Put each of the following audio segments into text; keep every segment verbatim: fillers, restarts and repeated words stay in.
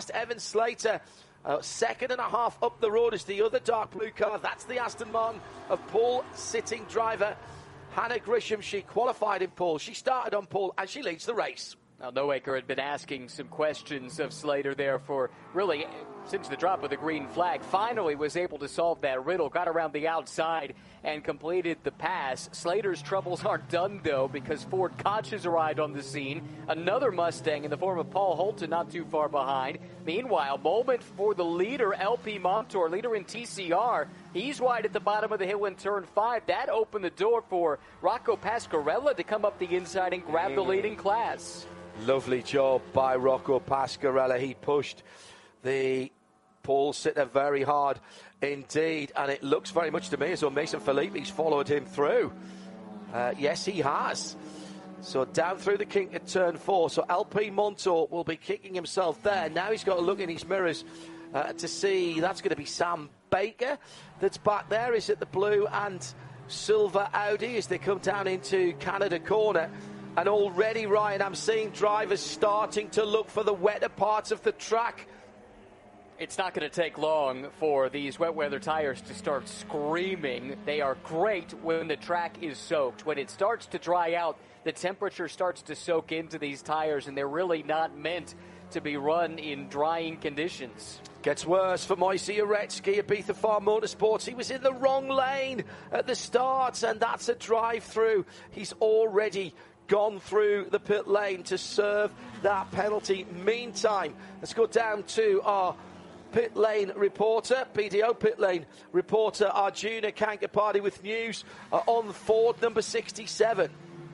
Evan Slater. Uh, second and a half up the road is the other dark blue car. That's the Aston Martin of Paul sitting driver Hannah Grisham. She qualified in pole. She started on pole and she leads the race. Now, Noaker had been asking some questions of Slater there for really since the drop of the green flag. Finally was able to solve that riddle, got around the outside and completed the pass. Slater's troubles aren't done, though, because Ford Koch has arrived on the scene. Another Mustang in the form of Paul Holton not too far behind. Meanwhile, moment for the leader, L P Montour, leader in T C R. He's wide at the bottom of the hill in turn five. That opened the door for Rocco Pasquarella to come up the inside and grab the leading class. Lovely job by Rocco Pasquarella. He pushed the pole sitter very hard indeed, and it looks very much to me as though Mason Filippi's followed him through. Uh, yes, he has. So down through the kink at turn four. So L P Montour will be kicking himself there. Now he's got to look in his mirrors uh, to see that's going to be Sam Baker that's back there. Is it the blue and silver Audi as they come down into Canada Corner? And already, Ryan, I'm seeing drivers starting to look for the wetter parts of the track. It's not going to take long for these wet weather tires to start screaming. They are great when the track is soaked. When it starts to dry out, the temperature starts to soak into these tires, and they're really not meant to be run in drying conditions. Gets worse for Moise Uretsky, Ibiza Farm Motorsports. He was in the wrong lane at the start, and that's a drive-through. He's already gone through the pit lane to serve that penalty. Meantime, let's go down to our pit lane reporter, P D O pit lane reporter, Arjuna Kankapati with news uh, on Ford number sixty-seven.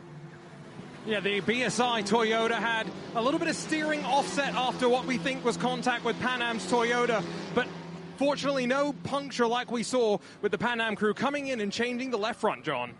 Yeah, the B S I Toyota had a little bit of steering offset after what we think was contact with Pan Am's Toyota, but fortunately no puncture like we saw with the Pan Am crew coming in and changing the left front, John.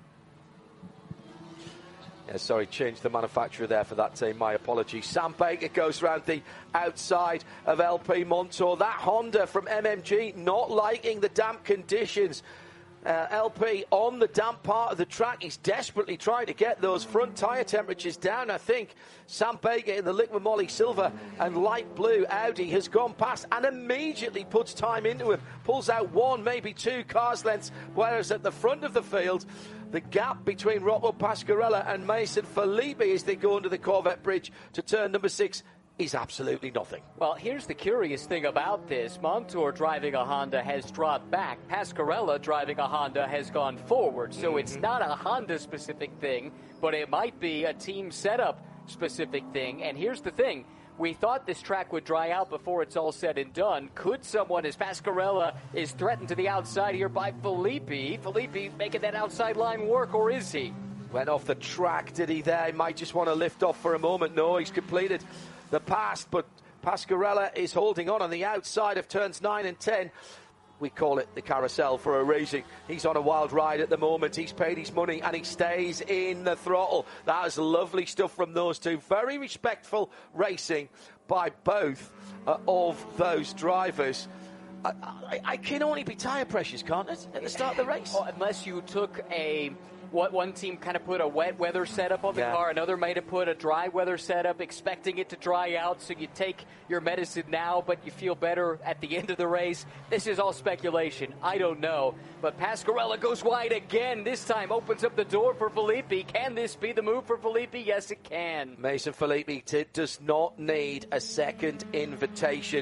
Yeah, sorry, changed the manufacturer there for that team. My apologies. Sam Baker goes round the outside of L P Montour. That Honda from M M G not liking the damp conditions. Uh, L P on the damp part of the track. He's desperately trying to get those front tyre temperatures down. I think Sam Baker in the liquid moly silver and light blue Audi has gone past and immediately puts time into him. Pulls out one, maybe two cars lengths, whereas at the front of the field, the gap between Rocco Pasquarella and Mason Filippi as they go under the Corvette Bridge to turn number six is absolutely nothing. Well, here's the curious thing about this. Montour driving a Honda has dropped back. Pasquarella driving a Honda has gone forward. So it's not a Honda-specific thing, but it might be a team setup-specific thing. And here's the thing. We thought this track would dry out before it's all said and done. Could someone, as Pasquarella is threatened to the outside here by Filippi, Filippi making that outside line work, or is he? Went off the track, did he there? He might just want to lift off for a moment. No, he's completed the pass, but Pasquarella is holding on on the outside of turns nine and ten. We call it the carousel for a reason. He's on a wild ride at the moment. He's paid his money and he stays in the throttle. That is lovely stuff from those two. Very respectful racing by both uh, of those drivers. I, I, I can only be tyre pressures, can't it, at the start of the race? Oh, unless you took a... What one team kind of put a wet weather setup on the yeah. car, another might have put a dry weather setup, expecting it to dry out, so you take your medicine now, but you feel better at the end of the race. This is all speculation. I don't know. But Pasquarella goes wide again. This time opens up the door for Filippi. Can this be the move for Filippi? Yes, it can. Mason Filippi t- does not need a second invitation.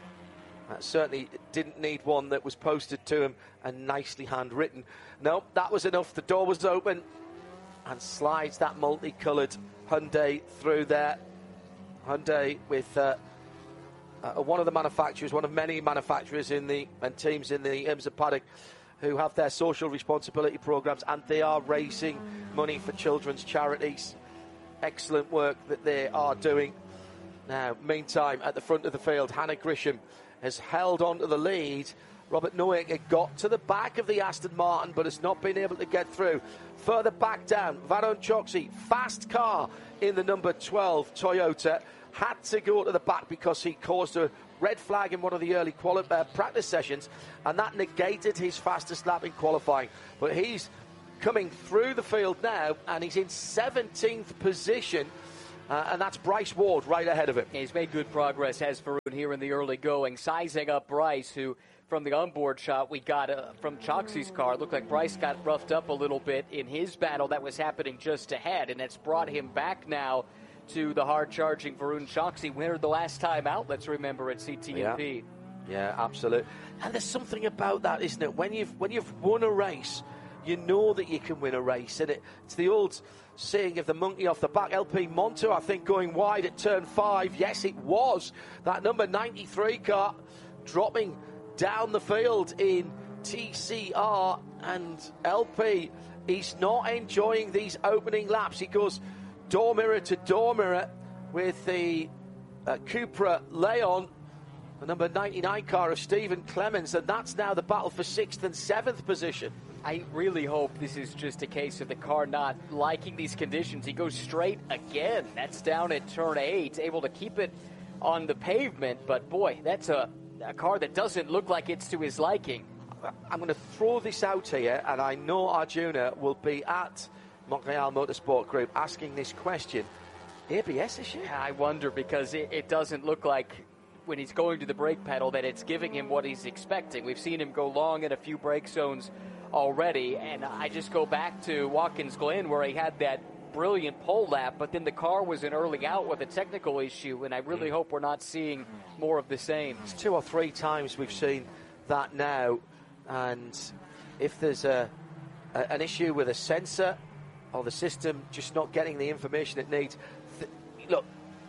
Uh, certainly didn't need one that was posted to him and nicely handwritten. No, that was enough. The door was open and slides that multicoloured Hyundai through there. Hyundai with uh, uh, one of the manufacturers, one of many manufacturers in the and teams in the IMSA paddock who have their social responsibility programs, and they are raising money for children's charities. Excellent work that they are doing. Now, meantime, at the front of the field, Hannah Grisham has held on to the lead. Robert Noaker got to the back of the Aston Martin, but has not been able to get through. Further back down, Varun Choksi, fast car in the number twelve Toyota, had to go to the back because he caused a red flag in one of the early quali- uh, practice sessions, and that negated his fastest lap in qualifying. But he's coming through the field now, and he's in seventeenth position. Uh, and that's Bryce Ward right ahead of him. He's made good progress, has Varun, here in the early going, sizing up Bryce, who from the onboard shot we got uh, from Choxy's car, it looked like Bryce got roughed up a little bit in his battle that was happening just ahead, and it's brought him back now to the hard-charging Varun Choxy, winner the last time out, let's remember, at C T M P. Yeah, yeah, absolutely. And there's something about that, isn't it? When you've, when you've won a race, you know that you can win a race, and it, it's the old saying of the monkey off the back. L P Montour, I think, going wide at turn five. Yes, it was. That number ninety-three car dropping down the field in T C R, and L P, he's not enjoying these opening laps. He goes door mirror to door mirror with the uh, Cupra Leon, the number ninety-nine car of Stephen Clemens, and that's now the battle for sixth and seventh position. I really hope this is just a case of the car not liking these conditions. He goes straight again. That's down at turn eight, able to keep it on the pavement. But, boy, that's a, a car that doesn't look like it's to his liking. I'm going to throw this out here, and I know Arjuna will be at Montreal Motorsport Group asking this question. A B S issue? I wonder, because it, it doesn't look like when he's going to the brake pedal that it's giving him what he's expecting. We've seen him go long in a few brake zones already, and I just go back to Watkins Glen where he had that brilliant pole lap, but then the car was an early out with a technical issue, and I really mm. hope we're not seeing more of the same. It's two or three times we've seen that now, and if there's a, a an issue with a sensor or the system just not getting the information it needs, th- look,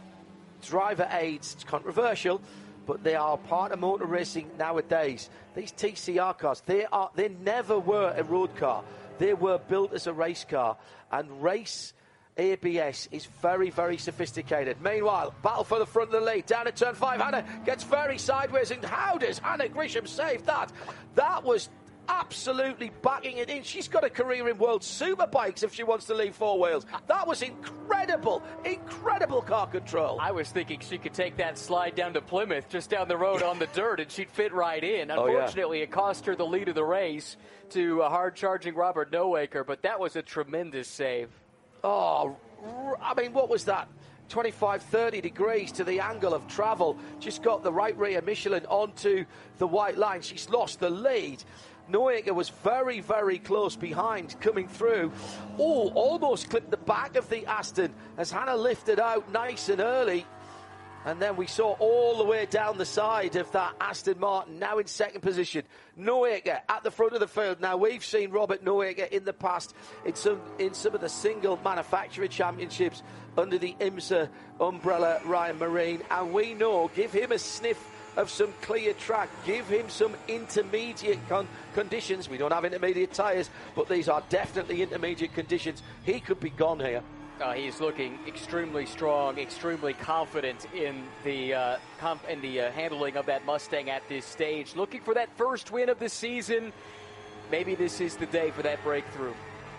driver aids, it's controversial, but they are part of motor racing nowadays. These T C R cars, they are they never were a road car. They were built as a race car, and race A B S is very, very sophisticated. Meanwhile, battle for the front of the lead. Down at turn five, Hannah gets very sideways, and how does Hannah Grisham save that? That was absolutely backing it in. She's got a career in World Superbikes if she wants to leave four wheels. That was incredible, incredible car control. I was thinking she could take that slide down to Plymouth, just down the road on the dirt, and she'd fit right in. Unfortunately, oh, yeah. It cost her the lead of the race to a hard-charging Robert Noaker, but that was a tremendous save. Oh, I mean, what was that? twenty-five, thirty degrees to the angle of travel. Just got the right rear Michelin onto the white line. She's lost the lead. Noaker was very, very close behind coming through. Oh, almost clipped the back of the Aston as Hannah lifted out nice and early. And then we saw all the way down the side of that Aston Martin, now in second position. Noaker at the front of the field. Now, we've seen Robert Noaker in the past in some in some of the single manufacturer championships under the IMSA umbrella, Ryan Marine. And we know, give him a sniff of some clear track, give him some intermediate con- conditions. We don't have intermediate tyres, but these are definitely intermediate conditions. He could be gone here. Uh, he's looking extremely strong, extremely confident in the uh, comp- in the uh, handling of that Mustang at this stage. Looking for that first win of the season. Maybe this is the day for that breakthrough.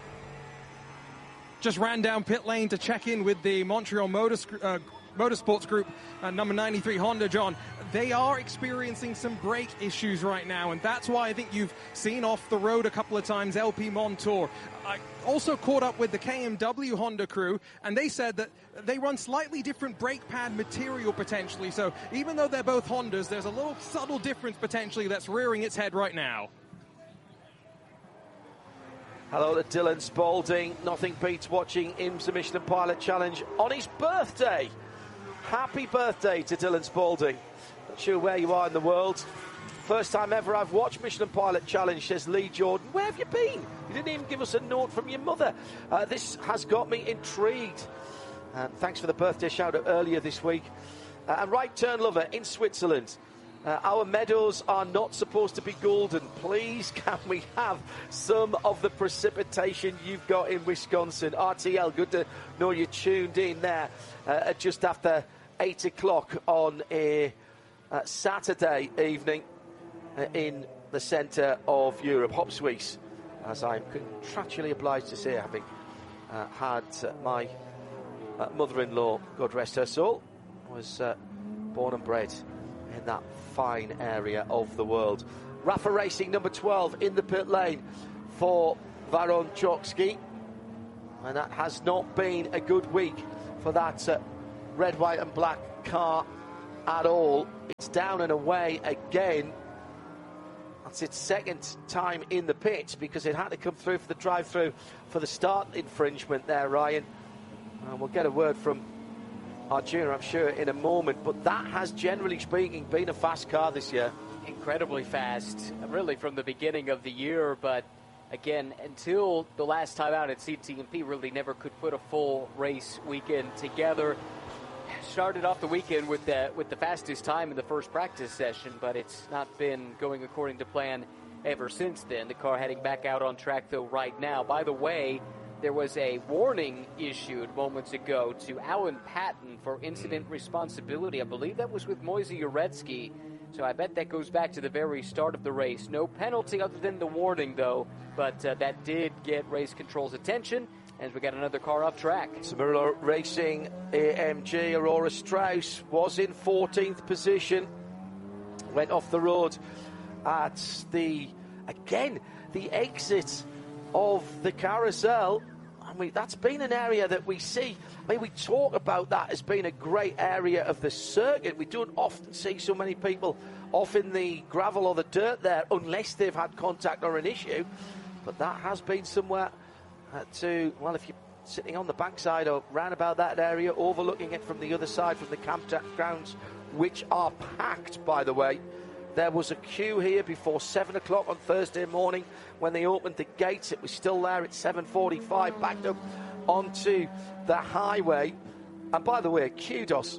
Just ran down pit lane to check in with the Montreal Motors, uh, Motorsports Group, uh, number ninety-three Honda, John. They are experiencing some brake issues right now, and that's why I think you've seen off the road a couple of times L P Montour. I also caught up with the K M W Honda crew, and they said that they run slightly different brake pad material potentially. So even though they're both Hondas, there's a little subtle difference potentially that's rearing its head right now. Hello to Dylan Spalding. Nothing beats watching IMSA Michelin Pilot Challenge on his birthday. Happy birthday to Dylan Spalding. Not sure where you are in the world. First time ever I've watched Michelin Pilot Challenge, says Lee Jordan. Where have you been? You didn't even give us a note from your mother. Uh, this has got me intrigued. Uh, thanks for the birthday shout out earlier this week. Uh, and right turn lover in Switzerland. Uh, our meadows are not supposed to be golden. Please, can we have some of the precipitation you've got in Wisconsin? R T L, good to know you tuned in there uh, at just after eight o'clock on a uh, Saturday evening uh, in the centre of Europe. Hop Suisse, as I'm contractually obliged to say, having uh, had uh, my uh, mother-in-law, God rest her soul, was uh, born and bred in that fine area of the world. Rafa Racing number twelve in the pit lane for Varun Choxy, and that has not been a good week for that uh, red, white and black car at all. It's down and away again. That's its second time in the pit because it had to come through for the drive-through for the start infringement there, Ryan. And we'll get a word from Arjuna, I'm sure, in a moment. But that has, generally speaking, been a fast car this year. Incredibly fast, really, from the beginning of the year. But, again, until the last time out at C T M P, really never could put a full race weekend together. Started off the weekend with the, with the fastest time in the first practice session, but it's not been going according to plan ever since then. The car heading back out on track, though, right now. By the way, there was a warning issued moments ago to Alan Patton for incident responsibility. I believe that was with Moise Uretsky, so I bet that goes back to the very start of the race. No penalty other than the warning, though, but uh, that did get race control's attention, as we got another car off track. Cimarron Racing A M G Aurora Strauss was in fourteenth position. Went off the road at the, again, the exit of the carousel. I mean, that's been an area that we see. I mean, we talk about that as being a great area of the circuit. We don't often see so many people off in the gravel or the dirt there unless they've had contact or an issue. But that has been somewhere uh, to, well, if you're sitting on the backside or round about that area, overlooking it from the other side, from the campgrounds, which are packed, by the way. There was a queue here before seven o'clock on Thursday morning when they opened the gates. It was still there at seven forty-five, backed up onto the highway. And by the way, kudos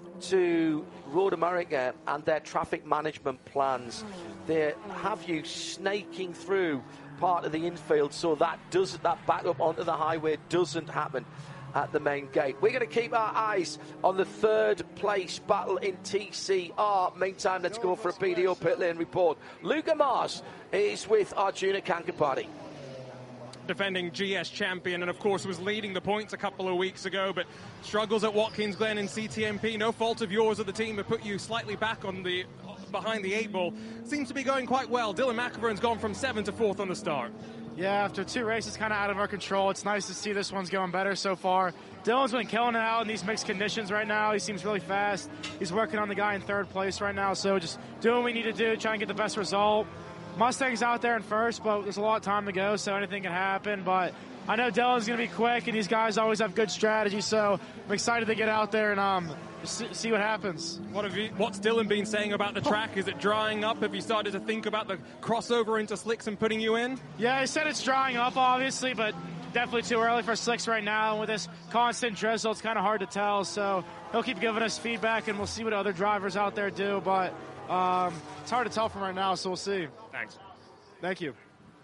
to Road America and their traffic management plans. They have you snaking through part of the infield so that doesn't, that back up onto the highway doesn't happen at the main gate. We're going to keep our eyes on the third place battle in T C R. Meantime, let's go for a B D O pit lane report. Luca Mars is with Arjuna Kankapati. Defending G S champion, and of course was leading the points a couple of weeks ago, but struggles at Watkins Glen in C T M P. No fault of yours or the team have put you slightly back on the behind the eight ball. Seems to be going quite well. Dylan McIverne's gone from seventh to fourth on the start. Yeah, after two races kind of out of our control, it's nice to see this one's going better so far. Dylan's been killing it out in these mixed conditions right now. He seems really fast. He's working on the guy in third place right now, so just doing what we need to do, try and get the best result. Mustang's out there in first, but there's a lot of time to go, so anything can happen. But I know Dylan's going to be quick, and these guys always have good strategy, so I'm excited to get out there and um, see what happens. What have you, what's Dylan been saying about the track? Is it drying up? Have you started to think about the crossover into slicks and putting you in? Yeah, he said it's drying up, obviously, but definitely too early for slicks right now. And with this constant drizzle, it's kind of hard to tell. So he'll keep giving us feedback, and we'll see what other drivers out there do. But um, it's hard to tell from right now, so we'll see. Thanks. Thank you.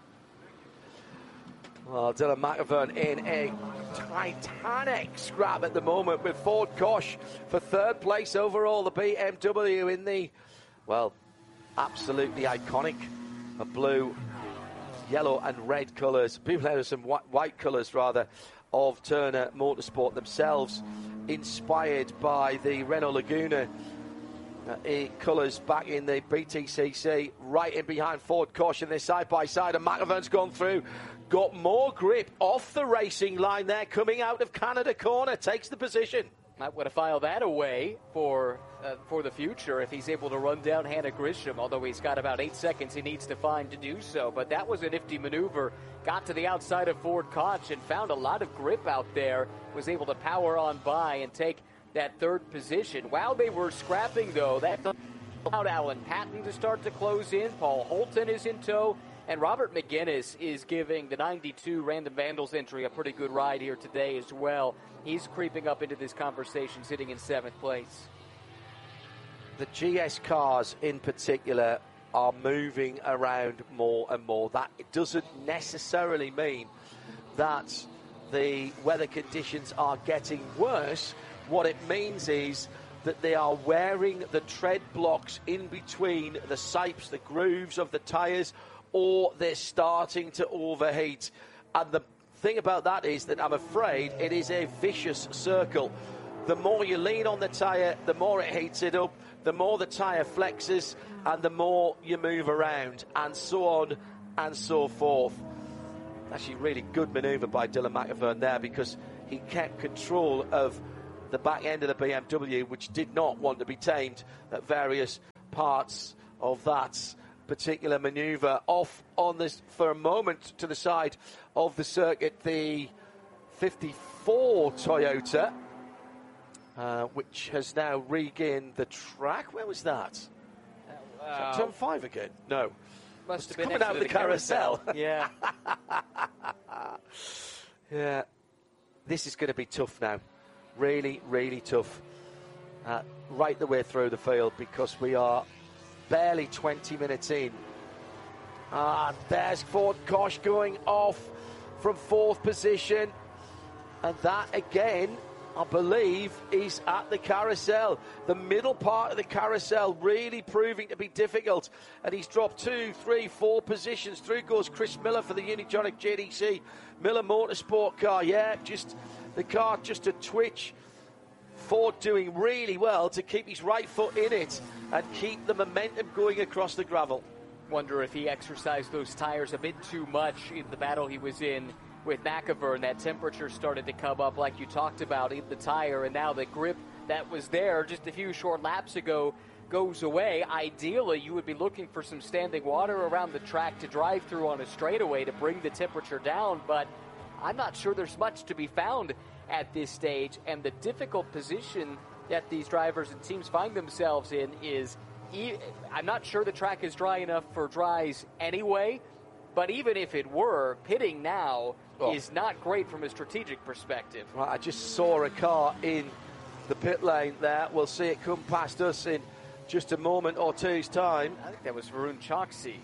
Well, Dylan McIverne in a titanic scrap at the moment with Ford Koch for third place overall. The B M W in the, well, absolutely iconic blue, yellow and red colours. People have some white, white colours, rather, of Turner Motorsport themselves, inspired by the Renault Laguna uh, colours back in the B T C C, right in behind Ford Koch, and they're side by side, and McIverne's gone through. Got more grip off the racing line there, coming out of Canada corner, takes the position. Might want to file that away for uh, for the future if he's able to run down Hannah Grisham, although he's got about eight seconds he needs to find to do so. But that was a nifty maneuver. Got to the outside of Ford Koch and found a lot of grip out there, was able to power on by and take that third position. While they were scrapping, though, that allowed Alan Patton to start to close in. Paul Holton is in tow. And Robert McGuinness is giving the ninety-two Random Vandals entry a pretty good ride here today as well. He's creeping up into this conversation, sitting in seventh place. The G S cars in particular are moving around more and more. That it doesn't necessarily mean that the weather conditions are getting worse. What it means is that they are wearing the tread blocks in between the sipes, the grooves of the tyres, or they're starting to overheat. And the thing about that is that I'm afraid it is a vicious circle. The more you lean on the tyre, the more it heats it up, the more the tyre flexes, and the more you move around, and so on and so forth. Actually, really good manoeuvre by Dylan McIverne there, because he kept control of the back end of the B M W, which did not want to be tamed at various parts of that particular manoeuvre. Off on this for a moment to the side of the circuit, the fifty-four Toyota, uh, which has now regained the track. Where was that? Uh, was that turn five again? No. Must have been coming out of the, the carousel. carousel. Yeah. Yeah. This is going to be tough now. Really, really tough. Uh, right the way through the field, because we are barely twenty minutes in. And there's Ford Kosh going off from fourth position. And that, again, I believe, is at the carousel. The middle part of the carousel really proving to be difficult. And he's dropped two, three, four positions. Through goes Chris Miller for the Unitronic J D C Miller Motorsport car. Yeah, just the car just a twitch. Ford doing really well to keep his right foot in it and keep the momentum going across the gravel. Wonder if he exercised those tires a bit too much in the battle he was in with McIver, and that temperature started to come up like you talked about in the tire, and now the grip that was there just a few short laps ago goes away. Ideally, you would be looking for some standing water around the track to drive through on a straightaway to bring the temperature down, but I'm not sure there's much to be found at this stage, and the difficult position that these drivers and teams find themselves in is, I'm not sure the track is dry enough for dries anyway, but even if it were, pitting now oh. is not great from a strategic perspective. Right, I just saw a car in the pit lane there. We'll see it come past us in just a moment or two's time. I think that was Varun Choksi.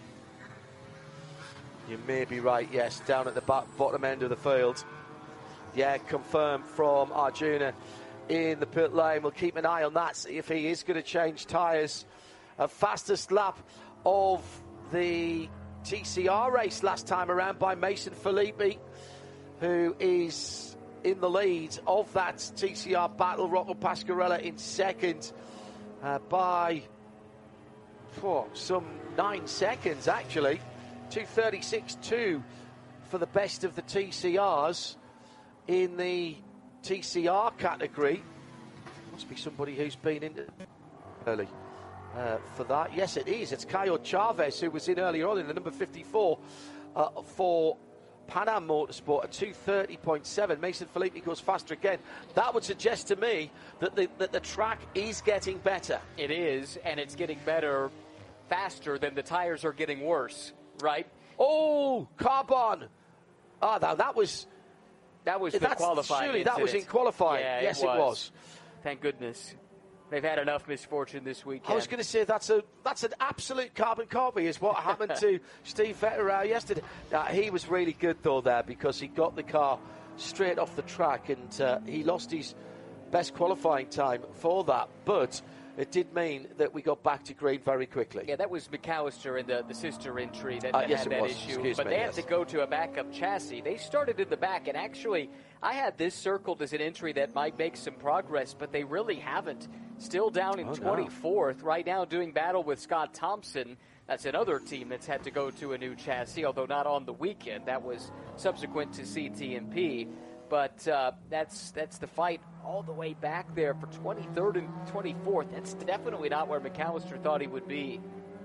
You may be right, yes, down at the back, bottom end of the field. Yeah, confirmed from Arjuna in the pit lane. We'll keep an eye on that, see if he is going to change tyres. A fastest lap of the T C R race last time around by Mason Filippi, who is in the lead of that T C R battle. Rocco Pasquarella in second uh, by oh, some nine seconds, actually. two thirty-six two for the best of the T C Rs in the T C R category. Must be somebody who's been in early. Uh, for that, yes, it is. It's Caio Chavez, who was in earlier on in the number fifty-four uh, for Pan Am Motorsport at two thirty point seven. Mason Filippi goes faster again. That would suggest to me that the, that the track is getting better. It is, and it's getting better faster than the tires are getting worse, right? Oh, Carbon. Ah, oh, that was that was the qualifying. Surely incident. that was in qualifying. Yeah, yes, it was. it was. Thank goodness. They've had enough misfortune this weekend. I was going to say that's a that's an absolute carbon copy is what happened to Steve Vetterau yesterday. Uh, he was really good though there, because he got the car straight off the track, and uh, he lost his best qualifying time for that. But it did mean that we got back to green very quickly. Yeah, that was McAllister in the, the sister entry that, uh, that yes, had it that was. issue. Excuse but me, they yes. had to go to a backup chassis. They started in the back, and actually, I had this circled as an entry that might make some progress, but they really haven't. Still down in oh, twenty-fourth, no. right now doing battle with Scott Thompson. That's another team that's had to go to a new chassis, although not on the weekend. That was subsequent to C T M P. But uh, that's that's the fight all the way back there for twenty-third and twenty-fourth. That's definitely not where McAllister thought he would be.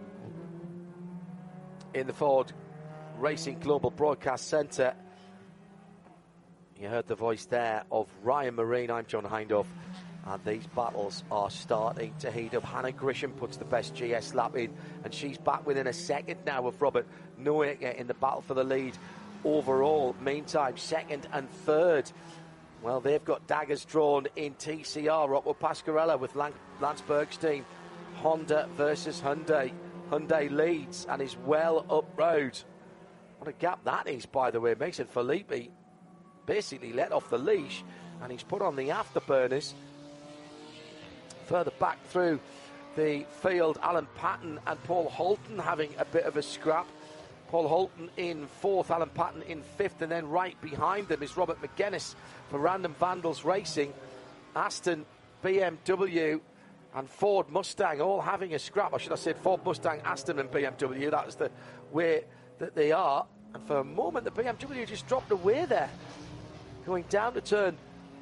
In the Ford Racing Global Broadcast Centre, you heard the voice there of Ryan Marine. I'm John Hindhaugh, and these battles are starting to heat up. Hannah Grisham puts the best G S lap in, and she's back within a second now of Robert Noaker in the battle for the lead overall. Meantime, second and third, well, they've got daggers drawn in T C R. Rocco Pasquarella with Lance Bergstein. Honda versus Hyundai. Hyundai leads and is well up road. What a gap that is, by the way. Mason Filippi basically let off the leash, and he's put on the afterburners. Further back through the field, Alan Patton and Paul Holton having a bit of a scrap. Paul Holton in fourth, Alan Patton in fifth, and then right behind them is Robert McGuinness for Random Vandals Racing. Aston, B M W and Ford Mustang all having a scrap. Or should I say Ford Mustang, Aston and B M W. That's the way that they are. And for a moment, the B M W just dropped away there, going down to turn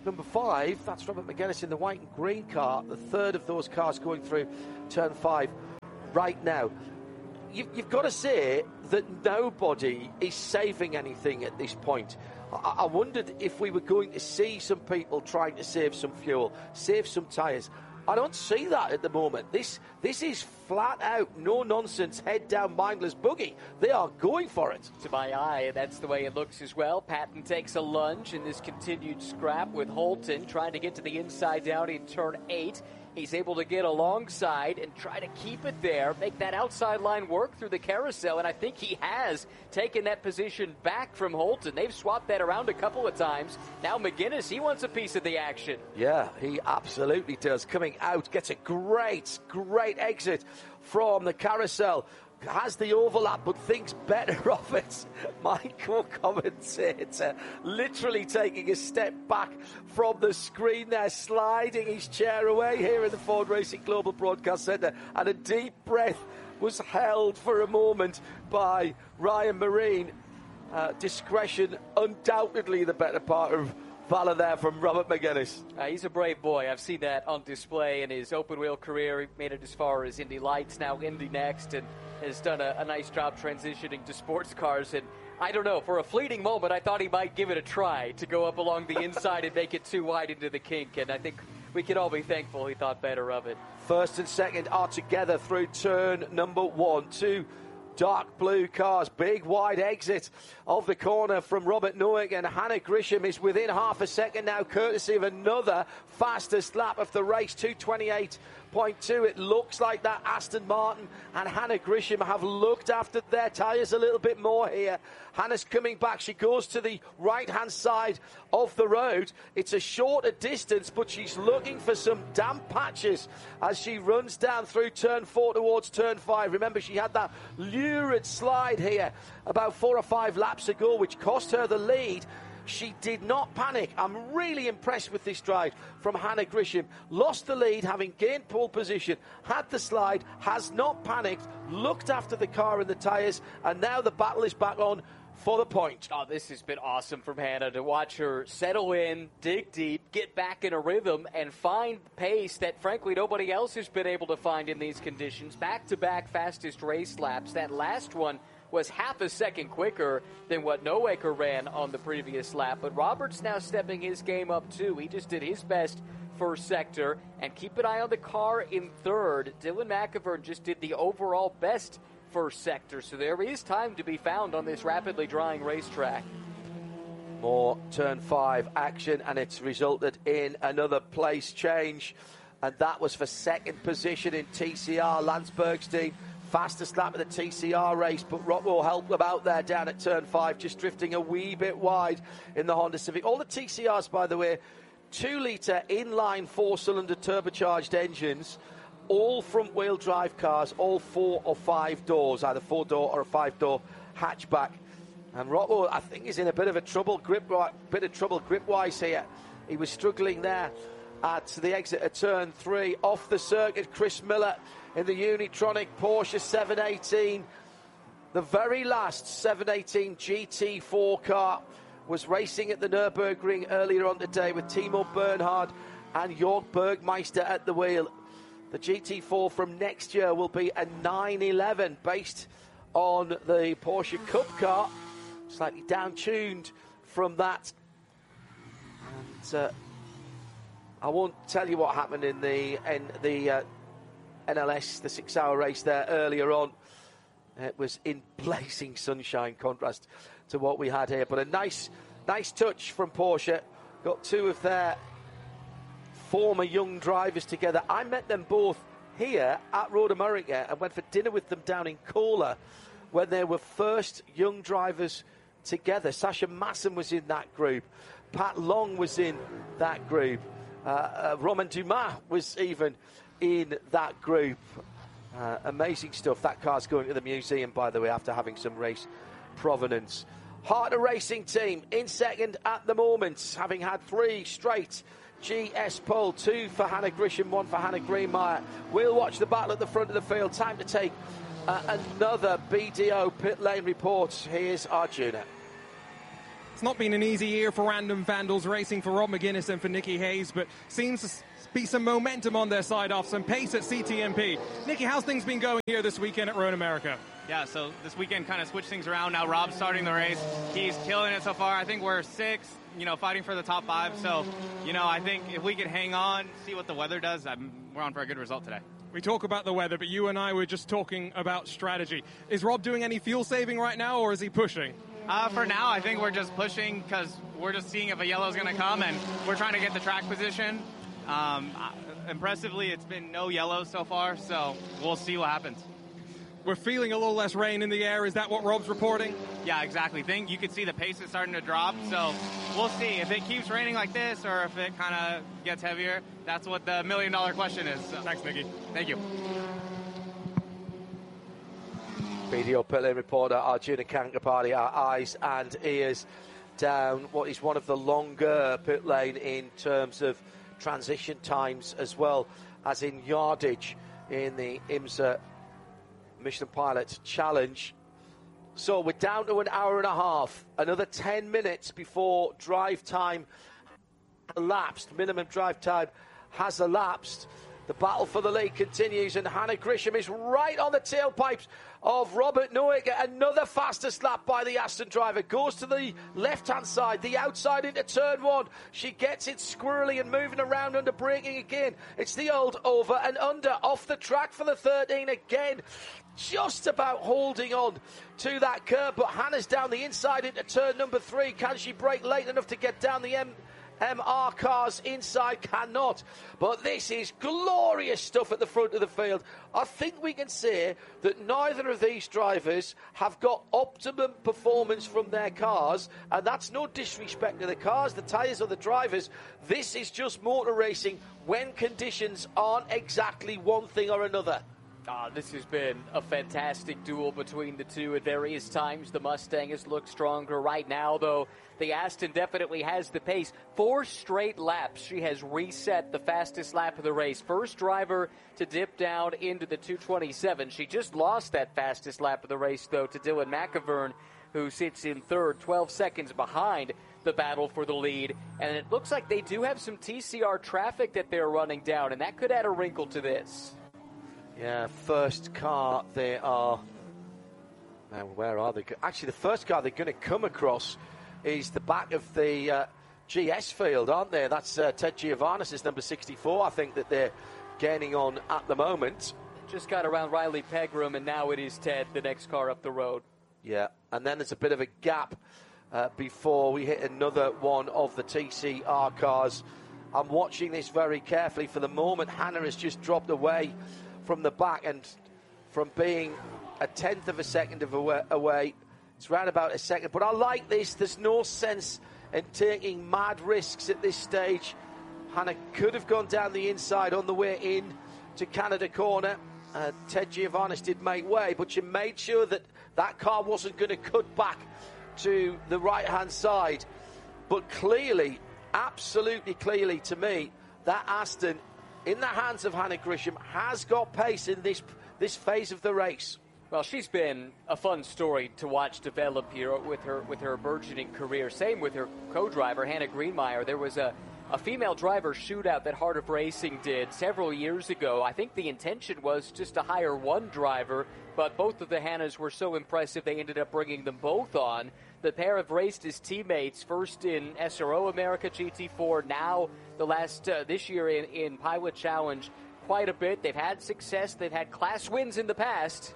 number five, that's Robert McGuinness in the white and green car, the third of those cars going through turn five right now. You've, you've got to say that nobody is saving anything at this point. I, I wondered if we were going to see some people trying to save some fuel, save some tyres. I don't see that at the moment. This this is flat out, no nonsense, head down, mindless boogie. They are going for it. To my eye, that's the way it looks as well. Patton takes a lunge in this continued scrap with Holton trying to get to the inside down in turn eight. He's able to get alongside and try to keep it there, make that outside line work through the carousel, and I think he has taken that position back from Holton. They've swapped that around a couple of times. Now McGuinness, he wants a piece of the action. Yeah, he absolutely does. Coming out, gets a great, great exit from the carousel. Has the overlap, but thinks better of it. My co-commentator literally taking a step back from the screen there, sliding his chair away here in the Ford Racing Global Broadcast Centre, and a deep breath was held for a moment by Ryan Marine. Uh, discretion, undoubtedly the better part of valor there from Robert McGuinness. Uh, he's a brave boy. I've seen that on display in his open-wheel career. He made it as far as Indy Lights, now Indy Next, and has done a, a nice job transitioning to sports cars. And I don't know, for a fleeting moment, I thought he might give it a try to go up along the inside and make it too wide into the kink. And I think we can all be thankful he thought better of it. First and second are together through turn number one. Two dark blue cars, big wide exit of the corner from Robert Noack, and Hannah Grisham is within half a second now, courtesy of another fastest lap of the race, two twenty-eight point two. It looks like that Aston Martin and Hannah Grisham have looked after their tyres a little bit more here. Hannah's coming back. She goes to the right-hand side of the road. It's a shorter distance, but she's looking for some damp patches as she runs down through turn four towards turn five. Remember, she had that lurid slide here about four or five laps ago, which cost her the lead. She did not panic. I'm really impressed with this drive from Hannah Grisham. Lost the lead, having gained pole position, had the slide, has not panicked, looked after the car and the tyres, and now the battle is back on for the point. Oh, this has been awesome from Hannah to watch her settle in, dig deep, get back in a rhythm, and find pace that, frankly, nobody else has been able to find in these conditions. Back-to-back fastest race laps. That last one was half a second quicker than what Noaker ran on the previous lap. But Roberts now stepping his game up, too. He just did his best first sector. And keep an eye on the car in third. Dylan McIvern just did the overall best first sector. So there is time to be found on this rapidly drying racetrack. More turn five action, and it's resulted in another place change. And that was for second position in T C R. Lance Bergstein, fastest lap of the T C R race, but Rockwell helped them out there down at turn five, just drifting a wee bit wide in the Honda Civic. All the T C Rs, by the way, two litre inline four-cylinder turbocharged engines, all front-wheel drive cars, all four or five doors, either four-door or a five-door hatchback. And Rockwell, I think, is in a bit of a trouble grip, bit of trouble grip-wise here. He was struggling there at the exit of turn three. Off the circuit, Chris Miller in the Unitronic Porsche seven eighteen. The very last seven eighteen G T four car was racing at the Nürburgring earlier on today with Timo Bernhard and Jörg Bergmeister at the wheel. The G T four from next year will be a nine eleven based on the Porsche Cup car, slightly down-tuned from that. And uh, I won't tell you what happened in the in the uh, N L S, the six-hour race there earlier on. It was in blazing sunshine, contrast to what we had here. But a nice, nice touch from Porsche. Got two of their former young drivers together. I met them both here at Road America and went for dinner with them down in Kola when they were first young drivers together. Sasha Masson was in that group. Pat Long was in that group. Uh, uh, Romain Dumas was even in that group. Uh, amazing stuff. That car's going to the museum, by the way, after having some race provenance. Harter Racing Team in second at the moment, having had three straight G S pole, two for Hannah Grisham, one for Hannah Greenmeyer. We'll watch the battle at the front of the field. Time to take uh, another B D O pit lane report. Here's Arjuna. It's not been an easy year for Random Vandals racing for Rob McGuinness and for Nikki Hayes, but seems to be some momentum on their side off, some pace at C T M P. Nikki, how's things been going here this weekend at Road America? Yeah, so this weekend kind of switched things around. Now Rob's starting the race. He's killing it so far. I think we're sixth, you know, fighting for the top five. So, you know, I think if we could hang on, see what the weather does, I'm, we're on for a good result today. We talk about the weather, but you and I were just talking about strategy. Is Rob doing any fuel saving right now, or is he pushing? Uh, for now, I think we're just pushing because we're just seeing if a yellow is going to come, and we're trying to get the track position. Um, impressively, it's been no yellow so far, so we'll see what happens. We're feeling a little less rain in the air. Is that what Rob's reporting? Yeah, exactly. Think you can see the pace is starting to drop, so we'll see if it keeps raining like this or if it kind of gets heavier. That's what the million dollar question is. So. Thanks, Nicky. Thank you. Video pit lane reporter Arjuna Kankapati, our eyes and ears down what is one of the longer pit lane in terms of transition times as well as in yardage in the IMSA Michelin Pilot Challenge. So we're down to an hour and a half, another ten minutes before drive time elapsed, minimum drive time has elapsed. The battle for the lead continues, and Hannah Grisham is right on the tailpipes of Robert Neuegger. Another fastest lap by the Aston driver. Goes to the left-hand side, the outside into turn one. She gets it squirrely and moving around under braking again. It's the old over and under, off the track for the thirteen again. Just about holding on to that curb, but Hannah's down the inside into turn number three. Can she brake late enough to get down the M? M R cars inside? Cannot. But this is glorious stuff at the front of the field. I think we can say that neither of these drivers have got optimum performance from their cars, and that's no disrespect to the cars, the tyres, or the drivers. This is just motor racing when conditions aren't exactly one thing or another. Ah, this has been a fantastic duel between the two. At various times, the Mustang has looked stronger. Right now, though, the Aston definitely has the pace. Four straight laps, she has reset the fastest lap of the race. First driver to dip down into the two twenty-seven. She just lost that fastest lap of the race, though, to Dylan McIvern, who sits in third, twelve seconds behind the battle for the lead. And it looks like they do have some T C R traffic that they're running down, and that could add a wrinkle to this. Yeah, first car they are... Now, where are they? Actually, the first car they're going to come across is the back of the uh, G S field, aren't they? That's uh, Ted Giovannis' number sixty-four, I think, that they're gaining on at the moment. Just got around Riley Pegram, and now it is Ted, the next car up the road. Yeah, and then there's a bit of a gap uh, before we hit another one of the T C R cars. I'm watching this very carefully. For the moment, Hannah has just dropped away from the back, and from being a tenth of a second of away, away, it's round about a second. But I like this. There's no sense in taking mad risks at this stage. Hannah could have gone down the inside on the way in to Canada Corner. Uh, Ted Giovannis did make way, but she made sure that that car wasn't going to cut back to the right-hand side. But clearly, absolutely clearly to me, that Aston, in the hands of Hannah Grisham, has got pace in this this phase of the race. Well, she's been a fun story to watch develop here with her with her burgeoning career. Same with her co-driver, Hannah Greenmeyer. There was a, a female driver shootout that Heart of Racing did several years ago. I think the intention was just to hire one driver, but both of the Hannahs were so impressive they ended up bringing them both on. The pair have raced as teammates, first in S R O America G T four, now the last uh, this year in, in Pilot Challenge quite a bit. They've had success. They've had class wins in the past.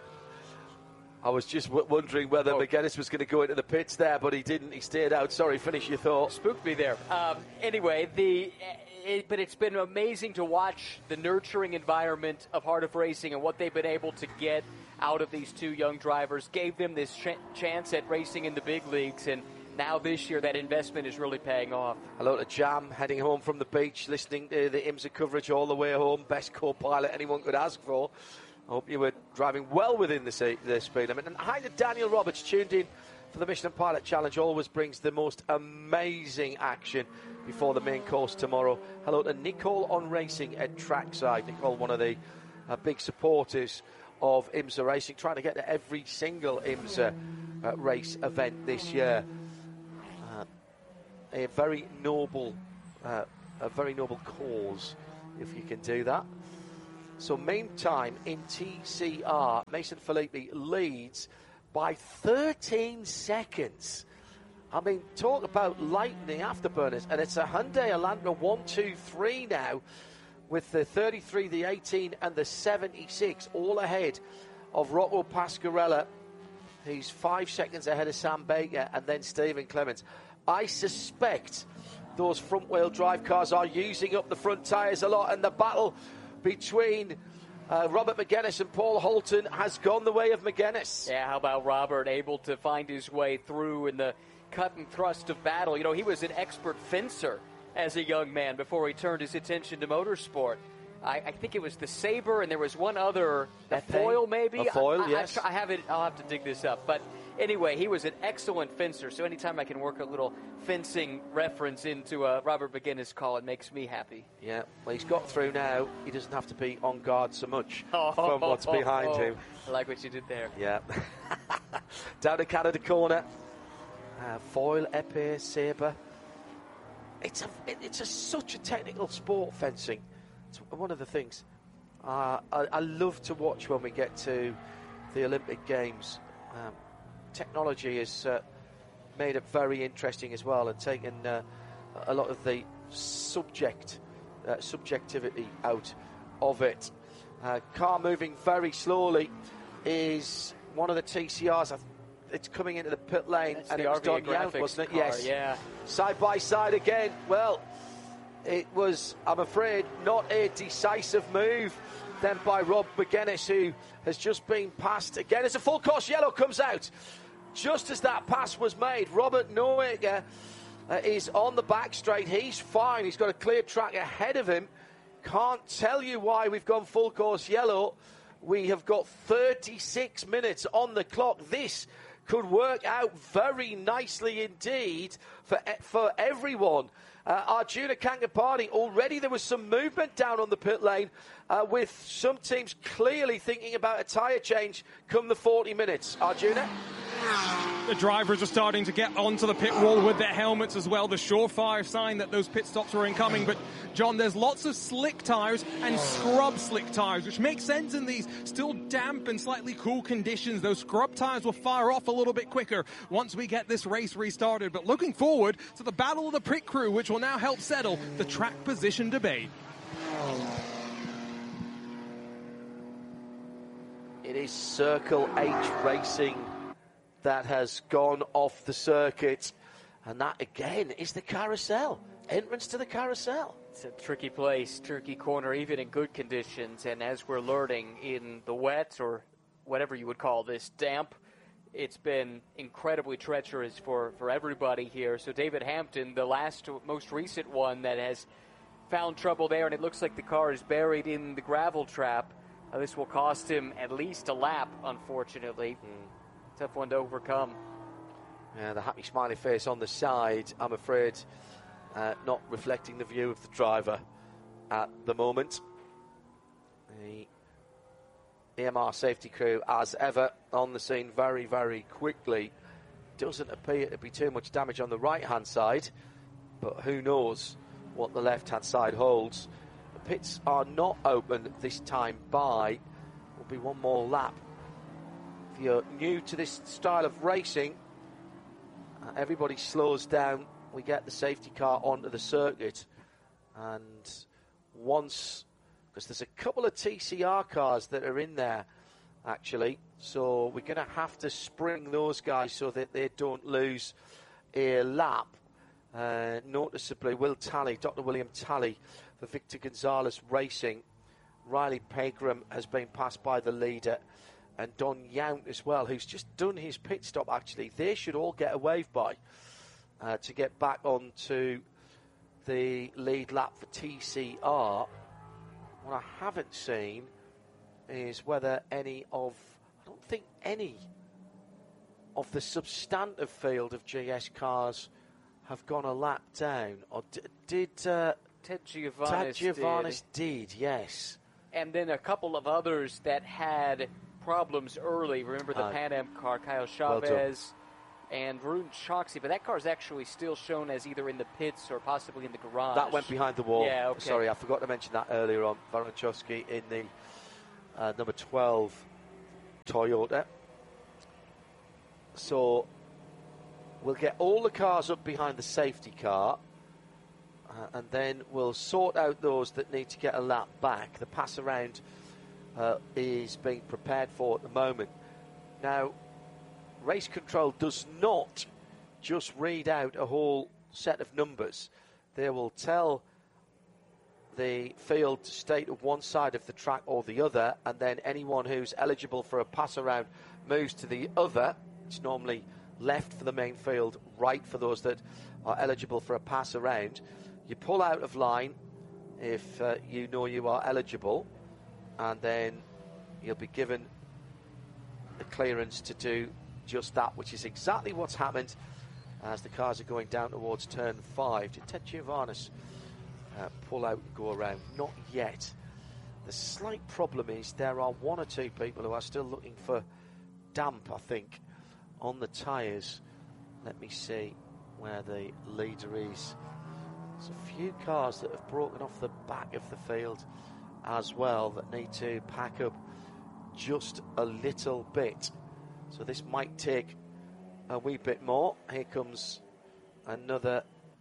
I was just w- wondering whether oh. McGuinness was going to go into the pits there, but he didn't. He stayed out. Sorry, finish your thought. Spooked me there. Um, anyway, the it, but it's been amazing to watch the nurturing environment of Heart of Racing and what they've been able to get out of these two young drivers. Gave them this ch- chance at racing in the big leagues, and now this year that investment is really paying off. Hello to Jam, heading home from the beach, listening to the IMSA coverage all the way home. Best co-pilot anyone could ask for. I hope you were driving well within the, se- the speed limit. And hi to Daniel Roberts, tuned in for the Michelin Pilot Challenge. Always brings the most amazing action before the main course tomorrow. Hello to Nicole on Racing at Trackside. Nicole, one of the uh, big supporters of IMSA Racing, trying to get to every single IMSA uh, race event this year. Uh, a very noble, uh, a very noble cause, if you can do that. So meantime, in T C R, Mason Filippi leads by thirteen seconds. I mean, talk about lightning afterburners, and it's a Hyundai Elantra one two three now, with the thirty-three, the eighteen, and the seventy-six, all ahead of Rocco Pasquarella. He's five seconds ahead of Sam Baker, and then Stephen Clements. I suspect those front-wheel drive cars are using up the front tyres a lot, and the battle between uh, Robert Magennis and Paul Holton has gone the way of Magennis. Yeah, how about Robert able to find his way through in the cut and thrust of battle? You know, he was an expert fencer as a young man before he turned his attention to motorsport. I, I think it was the Sabre, and there was one other, a foil maybe? A foil, I, I, yes. I, I have it, I'll have to dig this up. But anyway, he was an excellent fencer, so anytime I can work a little fencing reference into a Robert Magennis call, it makes me happy. Yeah, well, he's got through now. He doesn't have to be on guard so much oh, from what's oh, behind oh. him. I like what you did there. Yeah. Down to Canada corner. Uh, foil, épée, sabre. It's a, it, it's a, such a technical sport, fencing. It's one of the things uh, I, I love to watch when we get to the Olympic Games. Um, technology has uh, made it very interesting as well, and taken uh, a lot of the subject uh, subjectivity out of it. Uh, car moving very slowly is one of the T C Rs. I th- it's coming into the pit lane, That's and the it was R V A Don Yount, Graphics wasn't it? car, Yes. Yeah. Side by side again. Well, it was, I'm afraid, not a decisive move then by Rob Magennis, who has just been passed again. As a full course yellow comes out, just as that pass was made, Robert Noaker uh, is on the back straight. He's fine. He's got a clear track ahead of him. Can't tell you why we've gone full course yellow. We have got thirty-six minutes on the clock. This could work out very nicely indeed for for everyone. Uh, Arjuna Kankapani, already there was some movement down on the pit lane uh, with some teams clearly thinking about a tyre change come the forty minutes. Arjuna? The drivers are starting to get onto the pit wall with their helmets as well, the surefire sign that those pit stops were incoming. But, John, there's lots of slick tyres and scrub slick tyres, which makes sense in these still damp and slightly cool conditions. Those scrub tyres will fire off a little bit quicker once we get this race restarted. But looking forward to the battle of the pit crew, which will now help settle the track position debate. It is Circle H Racing that has gone off the circuit, and that again is the carousel, entrance to the carousel. It's a tricky place, tricky corner, even in good conditions, and as we're learning in the wet, or whatever you would call this, damp, it's been incredibly treacherous for, for everybody here. So David Hampton, the last, most recent one that has found trouble there, and it looks like the car is buried in the gravel trap. Uh, this will cost him at least a lap, unfortunately. Mm. Tough one to overcome. Yeah, the happy smiley face on the side, I'm afraid, uh, not reflecting the view of the driver at the moment. The E M R safety crew, as ever, on the scene very, very quickly. Doesn't appear to be too much damage on the right-hand side, but who knows what the left-hand side holds. The pits are not open this time by. Will be one more lap. If you're new to this style of racing, uh, everybody slows down. We get the safety car onto the circuit, and once, because there's a couple of T C R cars that are in there actually, so we're going to have to spring those guys so that they don't lose a lap. Uh, noticeably, Will Talley, Doctor William Talley for Victor Gonzalez Racing. Riley Pegram has been passed by the leader, and Don Yount as well, who's just done his pit stop actually. They should all get a wave by uh, to get back onto the lead lap for T C R. What I haven't seen is whether any of, I don't think any of the substantive field of G S cars have gone a lap down. Or d- did uh, Ted Giovannis, Ted Giovannis did. did, yes. And then a couple of others that had problems early. Remember the Uh, Pan Am car, Kyle well Chavez, and Varun Choksi, but that car is actually still shown as either in the pits or possibly in the garage. That went behind the wall. Yeah, okay. Sorry, I forgot to mention that earlier on. Varun Choksi in the uh, number twelve Toyota. So we'll get all the cars up behind the safety car, uh, and then we'll sort out those that need to get a lap back. The pass around uh, is being prepared for at the moment. Now, race control does not just read out a whole set of numbers. They will tell the field to stay to one side of the track or the other, and then anyone who's eligible for a pass around moves to the other. It's normally left for the main field, right for those that are eligible for a pass around. You pull out of line if uh, you know you are eligible, and then you'll be given the clearance to do just that, which is exactly what's happened as the cars are going down towards turn five. Did Ted Giovannis uh, pull out and go around? Not yet. The slight problem is there are one or two people who are still looking for damp, I think, on the tyres. Let me see where the leader is. There's a few cars that have broken off the back of the field as well that need to pack up just a little bit. So this might take a wee bit more. Here comes another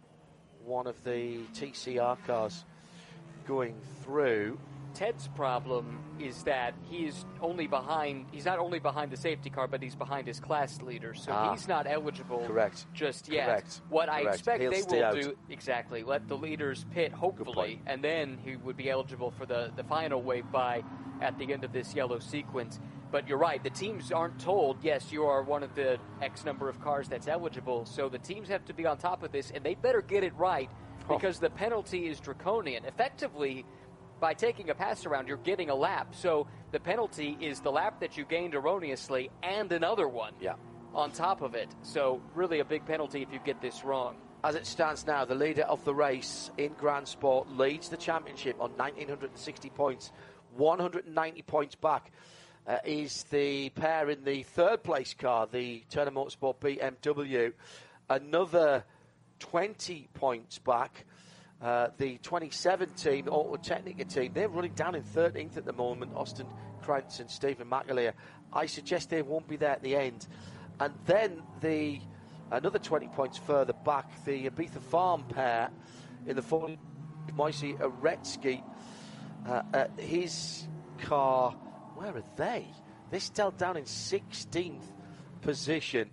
one of the T C R cars going through. Ted's problem is that he is only behind, he's not only behind the safety car, but he's behind his class leader. So ah, he's not eligible correct. just yet. Correct. What correct. I expect He'll they stay will out. do, exactly, let the leaders pit, hopefully, and then he would be eligible for the, the final wave by at the end of this yellow sequence. But you're right, the teams aren't told, yes, you are one of the X number of cars that's eligible, so the teams have to be on top of this, and they better get it right, because oh. the penalty is draconian. Effectively, by taking a pass around, you're getting a lap. So the penalty is the lap that you gained erroneously and another one yeah. on top of it. So really a big penalty if you get this wrong. As it stands now, the leader of the race in Grand Sport leads the championship on one thousand nine hundred sixty points. one hundred ninety points back uh, is the pair in the third place car, the Turner Motorsport B M W. Another twenty points back. Uh, the twenty-seven team, the Auto Technica team, they're running down in thirteenth at the moment. Austin Krantz and Stephen McAleer. I suggest they won't be there at the end. And then the another twenty points further back, the Ibiza Farm pair in the forty, Moise Aretsky. Uh, uh, his car, where are they? They're still down in sixteenth position.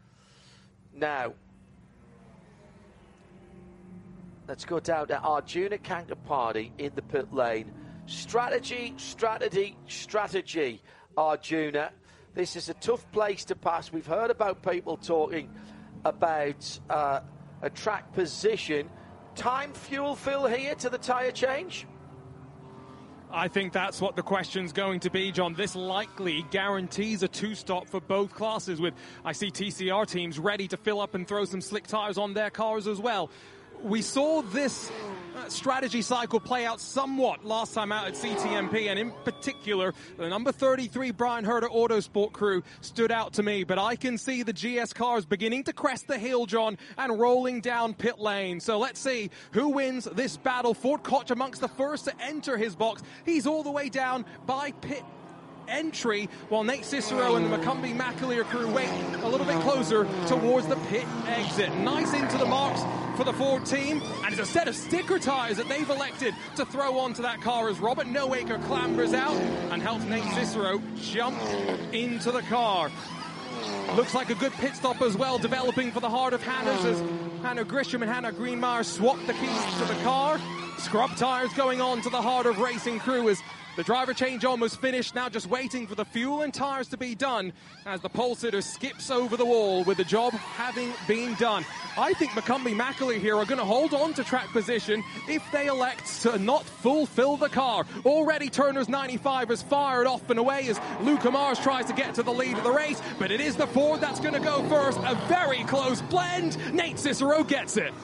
Now, let's go down to Arjuna Kankapati in the pit lane. Strategy, strategy, strategy, Arjuna. This is a tough place to pass. We've heard about people talking about uh, a track position. Time fuel fill here to the tyre change? I think that's what the question's going to be, John. This likely guarantees a two-stop for both classes, with I see T C R teams ready to fill up and throw some slick tyres on their cars as well. We saw this uh, strategy cycle play out somewhat last time out at C T M P, and in particular, the number thirty-three Brian Herter Autosport crew stood out to me, but I can see the G S cars beginning to crest the hill, John, and rolling down pit lane. So let's see who wins this battle. Ford Koch amongst the first to enter his box. He's all the way down by pit entry, while Nate Cicero and the McCumbee McAleer crew wait a little bit closer towards the pit exit. Nice into the marks for the Ford team, and it's a set of sticker tires that they've elected to throw onto that car as Robert Noaker clambers out and helps Nate Cicero jump into the car. Looks like a good pit stop as well, developing for the heart of Hannah's as Hannah Grisham and Hannah Greenmeyer swap the keys to the car. Scrub tires going on to the heart of racing crew as the driver change almost finished, now just waiting for the fuel and tires to be done as the pole sitter skips over the wall with the job having been done. I think McCumbee McAleer here are going to hold on to track position if they elect to not fulfill the car. Already Turner's ninety-five has fired off and away as Luca Mars tries to get to the lead of the race, but it is the Ford that's going to go first. A very close blend. Nate Cicero gets it.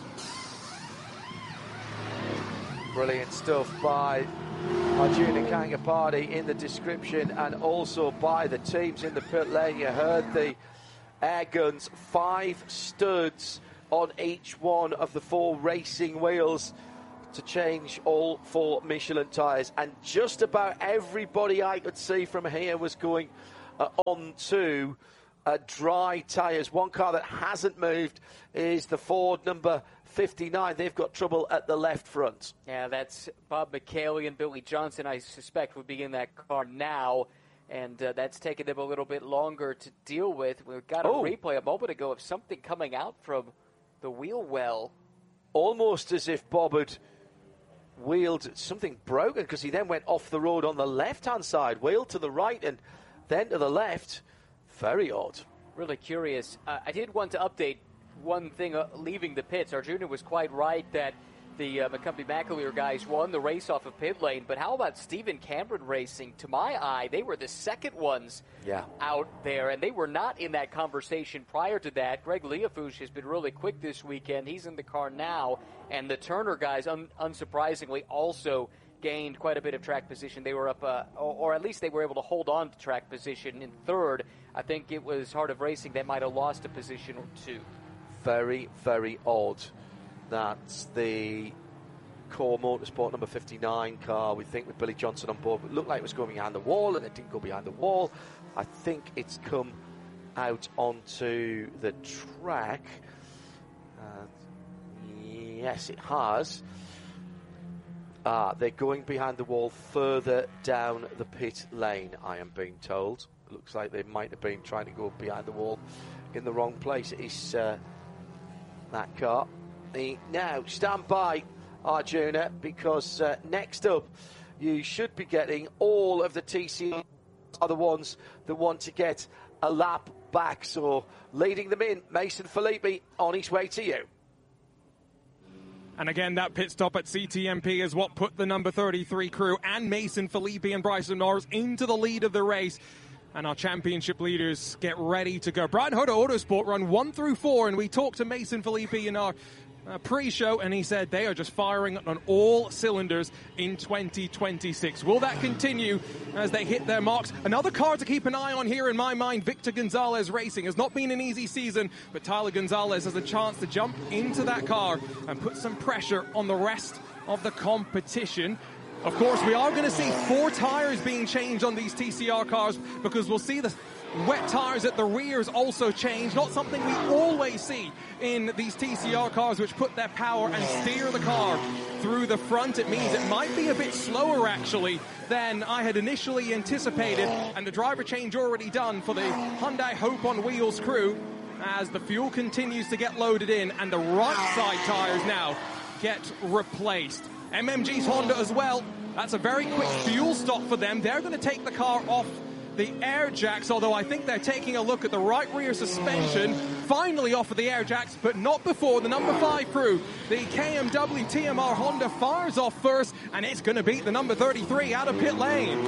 Brilliant stuff by Arjuna Kankapati in the description, and also by the teams in the pit lane. You heard the air guns, five studs on each one of the four racing wheels to change all four Michelin tyres. And just about everybody I could see from here was going uh, on to uh, dry tyres. One car that hasn't moved is the Ford number fifty-nine. They've got trouble at the left front. Yeah, that's Bob McKaylee and Billy Johnson, I suspect, will be in that car now. And uh, that's taken them a little bit longer to deal with. We've got a Oh. replay a moment ago of something coming out from the wheel well. Almost as if Bob had wheeled something broken, because he then went off the road on the left-hand side, wheeled to the right and then to the left. Very odd. Really curious. Uh, I did want to update one thing uh, leaving the pits. Arjuna was quite right that the uh, McCumbee McAleer guys won the race off of pit lane, but how about Stephen Cameron Racing? To my eye, they were the second ones Yeah. out there, and they were not in that conversation prior to that. Greg Leafouche has been really quick this weekend. He's in the car now, and the Turner guys, un- unsurprisingly, also gained quite a bit of track position. They were up, uh, or, or at least they were able to hold on to track position in third. I think it was Heart of Racing that might have lost a position or two. Very, very odd. That's the Core Motorsport number fifty-nine car, we think, with Billy Johnson on board. It looked like it was going behind the wall, and it didn't go behind the wall. I think it's come out onto the track. Uh, yes, it has. Ah, they're going behind the wall further down the pit lane, I am being told. It looks like they might have been trying to go behind the wall in the wrong place. It is uh, that car. The, now, stand by, Arjuna, because uh, next up, you should be getting all of the T C are the ones that want to get a lap back. So, leading them in, Mason Filippi on his way to you. And again, that pit stop at C T M P is what put the number thirty-three crew and Mason Filippi and Bryson Norris into the lead of the race. And our championship leaders get ready to go. Brian Hoda Autosport run one through four, and we talked to Mason Filippi in our uh, pre-show, and he said they are just firing on all cylinders in twenty twenty-six. Will that continue as they hit their marks? Another car to keep an eye on here in my mind, Victor Gonzalez Racing. Has not been an easy season, but Tyler Gonzalez has a chance to jump into that car and put some pressure on the rest of the competition. Of course, we are going to see four tires being changed on these T C R cars, because we'll see the wet tires at the rears also change. Not something we always see in these T C R cars, which put their power and steer the car through the front. It means it might be a bit slower, actually, than I had initially anticipated. And the driver change already done for the Hyundai Hope on Wheels crew as the fuel continues to get loaded in and the right side tires now get replaced. M M G's Honda as well. That's a very quick fuel stop for them. They're going to take the car off the air jacks, although I think they're taking a look at the right rear suspension. Finally off of the air jacks, but not before the number five crew. The K M W T M R Honda fires off first, and it's going to beat the number thirty-three out of pit lane.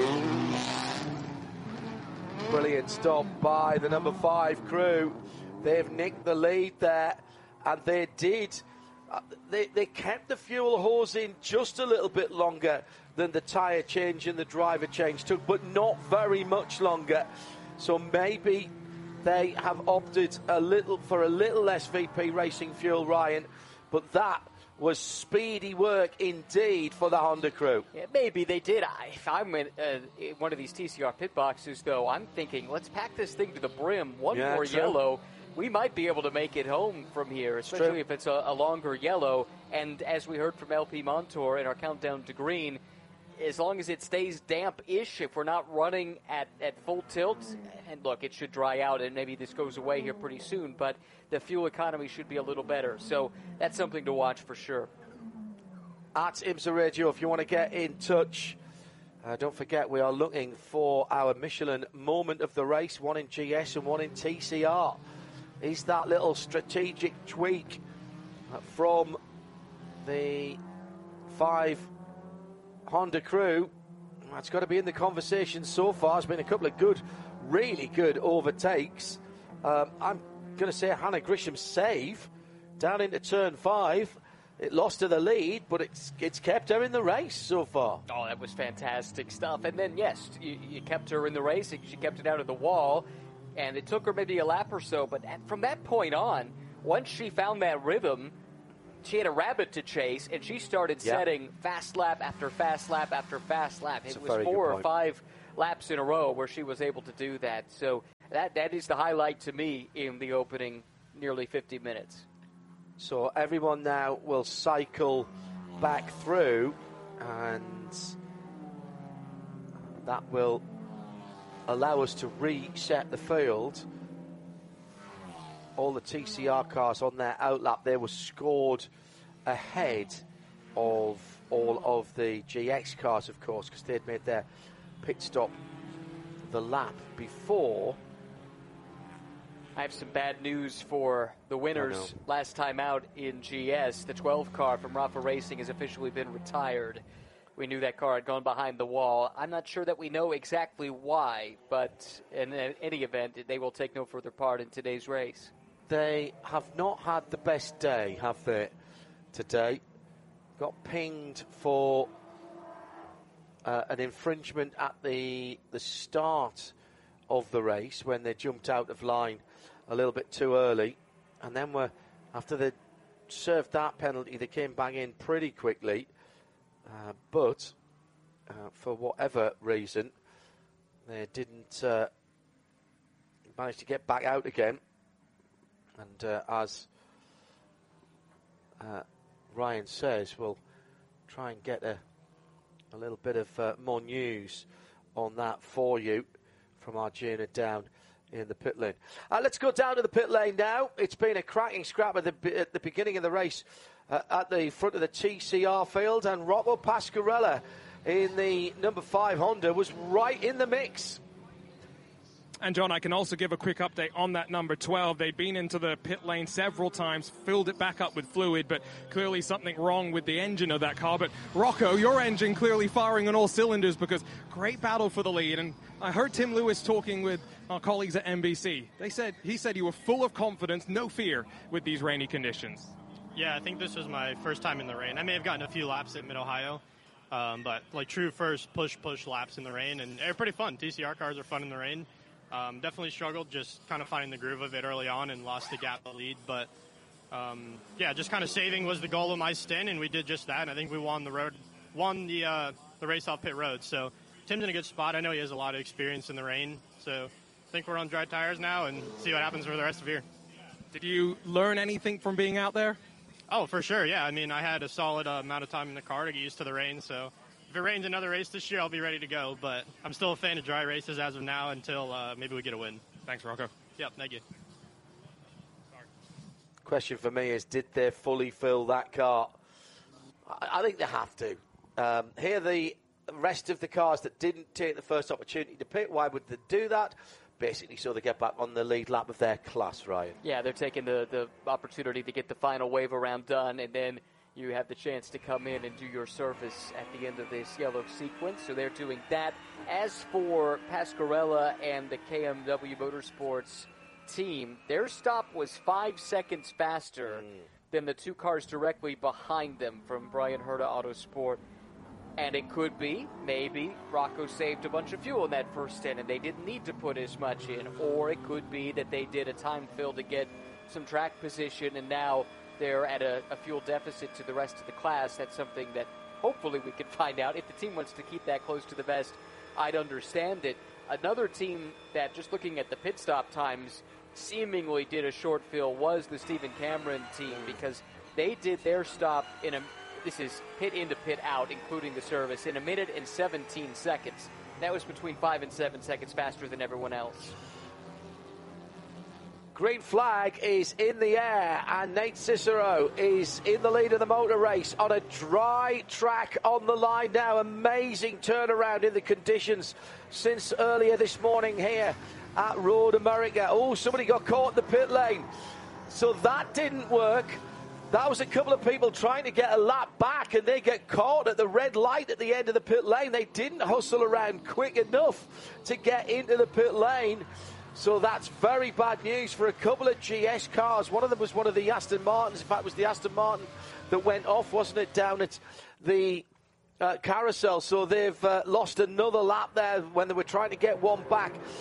Brilliant stop by the number five crew. They've nicked the lead there, and they did. Uh, they, they kept the fuel hose in just a little bit longer than the tyre change and the driver change took, but not very much longer. So maybe they have opted a little for a little less V P Racing fuel, Ryan, but that was speedy work indeed for the Honda crew. Yeah, maybe they did. I, if I'm in, uh, in one of these T C R pit boxes, though, I'm thinking, let's pack this thing to the brim. One Yeah, more true. yellow. We might be able to make it home from here, especially True. if it's a, a longer yellow. And as we heard from L P Montour in our countdown to green, as long as it stays damp-ish, if we're not running at, at full tilt, and look, it should dry out, and maybe this goes away here pretty soon, but the fuel economy should be a little better. So that's something to watch for sure. At IMSA Radio, if you want to get in touch, uh, don't forget we are looking for our Michelin moment of the race, one in G S and one in T C R. Is that little strategic tweak from the five Honda crew? That's got to be in the conversation so far. It's been a couple of good, really good overtakes. Um, I'm going to say Hannah Grisham's save down into turn five. It lost her the lead, but it's it's kept her in the race so far. Oh, that was fantastic stuff. And then, yes, you, you kept her in the race. You kept it out of the wall. And it took her maybe a lap or so, but at, from that point on, once she found that rhythm, she had a rabbit to chase, and she started yeah. setting fast lap after fast lap after fast lap. That's it was four or five laps in a row where she was able to do that. So that that is the highlight to me in the opening nearly fifty minutes. So everyone now will cycle back through, and that will allow us to reset the field. All the T C R cars on their outlap, they were scored ahead of all of the G X cars, of course, because they'd made their pit stop the lap before. I have some bad news for the winners. Last time out in G S, the twelve car from Rafa Racing has officially been retired. We knew that car had gone behind the wall. I'm not sure that we know exactly why, but in any event, they will take no further part in today's race. They have not had the best day, have they, today? Got pinged for uh, an infringement at the the start of the race when they jumped out of line a little bit too early. And then were, after they served that penalty, they came back in pretty quickly. Uh, but uh, for whatever reason, they didn't uh, manage to get back out again. And uh, as uh, Ryan says, we'll try and get a, a little bit of uh, more news on that for you from our journey down in the pit lane. Uh, let's go down to the pit lane now. It's been a cracking scrap at the, at the beginning of the race uh, at the front of the T C R field, and Rocco Pasquarella in the number five Honda was right in the mix. And, John, I can also give a quick update on that number twelve. They'd been into the pit lane several times, filled it back up with fluid, but clearly something wrong with the engine of that car. But, Rocco, your engine clearly firing on all cylinders, because great battle for the lead. And I heard Tim Lewis talking with our colleagues at N B C. They said He said you were full of confidence, no fear with these rainy conditions. Yeah, I think this was my first time in the rain. I may have gotten a few laps at Mid-Ohio, um, but, like, true first push-push laps in the rain. And they're pretty fun. T C R cars are fun in the rain. Um, definitely struggled just kind of finding the groove of it early on and lost the gap of lead. But, um, yeah, just kind of saving was the goal of my stint, and we did just that. And I think we won the road, won the uh, the race off pit road. So Tim's in a good spot. I know he has a lot of experience in the rain. So I think we're on dry tires now and see what happens for the rest of the year. Did you learn anything from being out there? Oh, for sure, yeah. I mean, I had a solid uh, amount of time in the car to get used to the rain, so if it rains another race this year, I'll be ready to go. But I'm still a fan of dry races as of now until uh, maybe we get a win. Thanks, Rocco. Yep, thank you. Question for me is, did they fully fill that car? I, I think they have to. Um, here, the rest of the cars that didn't take the first opportunity to pit, why would they do that? Basically, so they get back on the lead lap of their class, Ryan. Yeah, they're taking the, the opportunity to get the final wave around done, and then you have the chance to come in and do your service at the end of this yellow sequence. So they're doing that. As for Pasquarella and the K M W Motorsports team, their stop was five seconds faster mm. than the two cars directly behind them from Brian Herta Autosport. And it could be, maybe, Rocco saved a bunch of fuel in that first stint and they didn't need to put as much in. Or it could be that they did a time fill to get some track position and now they're at a, a fuel deficit to the rest of the class. That's something that hopefully we can find out. If the team wants to keep that close to the vest, I'd understand it. Another team that, just looking at the pit stop times, seemingly did a short fill was the Stephen Cameron team, because they did their stop in a, this is pit in to pit out, including the service, in a minute and seventeen seconds. That was between five and seven seconds faster than everyone else. Green flag is in the air, and Nate Cicero is in the lead of the motor race on a dry track on the line now. Amazing turnaround in the conditions since earlier this morning here at Road America. Oh, somebody got caught in the pit lane. So that didn't work. That was a couple of people trying to get a lap back, and they get caught at the red light at the end of the pit lane. They didn't hustle around quick enough to get into the pit lane. So that's very bad news for a couple of G S cars. One of them was one of the Aston Martins. In fact, it was the Aston Martin that went off, wasn't it, down at the uh, carousel. So they've uh, lost another lap there when they were trying to get one back.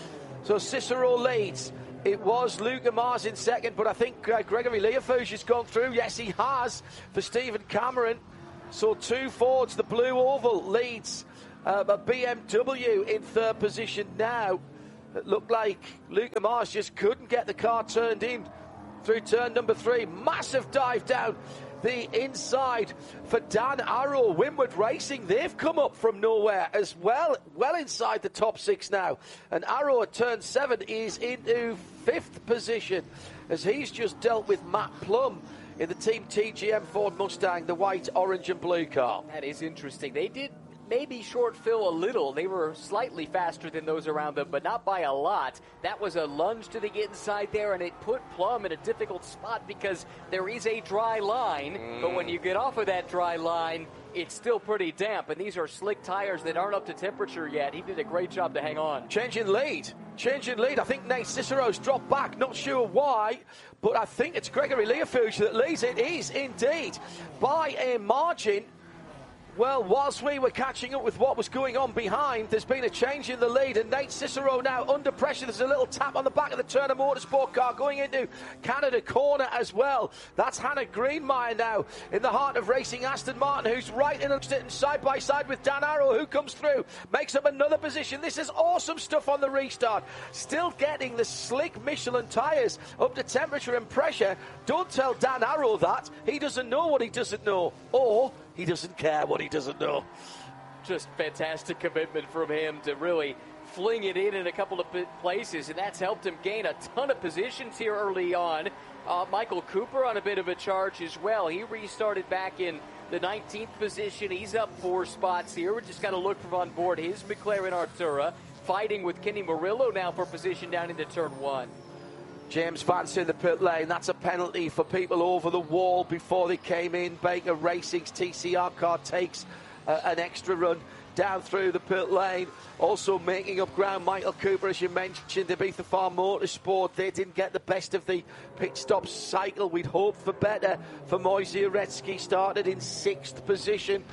So Cicero leads. It was Luca Mars in second, but I think uh, Gregory Leofouge has gone through. Yes, he has, for Stephen Cameron. So two Fords, the blue oval leads uh, a B M W in third position now. It looked like Luca Mars just couldn't get the car turned in through turn number three. Massive dive down the inside for Dan Arrow. Windward Racing, they've come up from nowhere as well, well inside the top six now. And Arrow at turn seven is into fifth position as he's just dealt with Matt Plum in the Team T G M Ford Mustang, the white, orange and blue car. That is interesting. They did maybe short fill a little. They were slightly faster than those around them, but not by a lot. That was a lunge to the inside there, and it put Plum in a difficult spot because there is a dry line. Mm. But when you get off of that dry line, it's still pretty damp, and these are slick tires that aren't up to temperature yet. He did a great job to hang on. Change in lead. Change in lead. I think Nate Cicero's dropped back. Not sure why, but I think it's Gregory Leofouge that leads. It is indeed by a margin. Well, whilst we were catching up with what was going on behind, there's been a change in the lead, and Nate Cicero now under pressure. There's a little tap on the back of the Turner Motorsport car going into Canada corner as well. That's Hannah Greenmeyer now in the heart of racing Aston Martin, who's right in sitting side by side with Dan Arrow, who comes through, makes up another position. This is awesome stuff on the restart. Still getting the slick Michelin tyres up to temperature and pressure. Don't tell Dan Arrow that. He doesn't know what he doesn't know. Or he doesn't care what he doesn't know. Just fantastic commitment from him to really fling it in in a couple of places, and that's helped him gain a ton of positions here early on. Uh, Michael Cooper on a bit of a charge as well. He restarted back in the nineteenth position. He's up four spots here. We just got to look for on board his McLaren Artura, fighting with Kenny Murillo now for position down into turn one. James Vance in the pit lane. That's a penalty for people over the wall before they came in. Baker Racing's T C R car takes uh, an extra run down through the pit lane. Also making up ground, Michael Cooper, as you mentioned, Ibiza Farm Motorsport. They didn't get the best of the pit stop cycle. We'd hoped for better for Moise Uretsky. Started in sixth position.